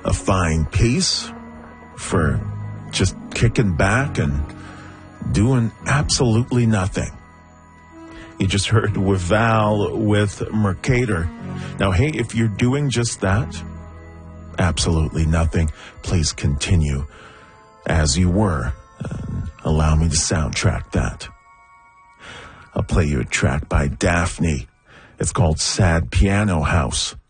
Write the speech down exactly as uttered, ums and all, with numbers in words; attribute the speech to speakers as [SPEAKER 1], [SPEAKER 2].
[SPEAKER 1] a fine piece for just kicking back and doing absolutely nothing. You just heard Waval with Mercator. Now, hey, if you're doing just that, absolutely nothing, please continue as you were. Uh, allow me to soundtrack that. I'll play you a track by Daphne. It's called Sad Piano House.